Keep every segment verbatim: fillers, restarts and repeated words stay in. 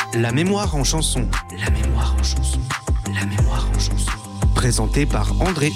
La mémoire en chanson. La mémoire en chanson. La mémoire en chanson. Présenté par André.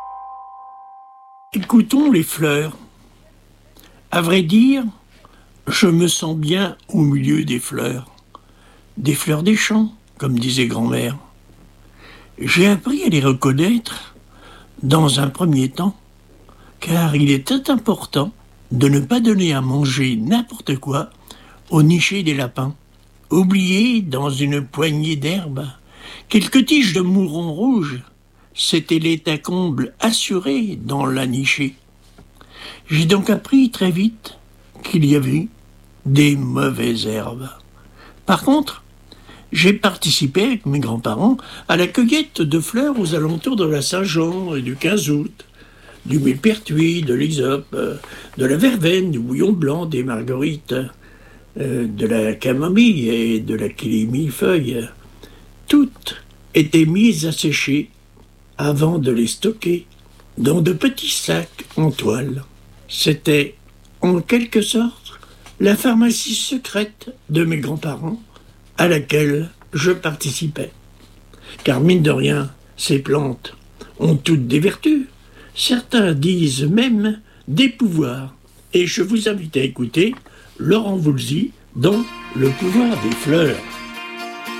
Écoutons les fleurs. À vrai dire, je me sens bien au milieu des fleurs. Des fleurs des champs, comme disait grand-mère. J'ai appris à les reconnaître dans un premier temps, car il était important de ne pas donner à manger n'importe quoi au nicher des lapins. Oublié dans une poignée d'herbe, quelques tiges de mouron rouge, c'était l'état comble assuré dans la nichée. J'ai donc appris très vite qu'il y avait des mauvaises herbes. Par contre, j'ai participé avec mes grands-parents à la cueillette de fleurs aux alentours de la Saint-Jean et du quinze août, du millepertuis, de l'hysope, de la verveine, du bouillon blanc, des marguerites, de la camomille et de la millefeuille. Toutes étaient mises à sécher avant de les stocker dans de petits sacs en toile. C'était, en quelque sorte, la pharmacie secrète de mes grands-parents à laquelle je participais. Car mine de rien, ces plantes ont toutes des vertus. Certains disent même des pouvoirs. Et je vous invite à écouter Laurent Voulzy dans Le pouvoir des fleurs.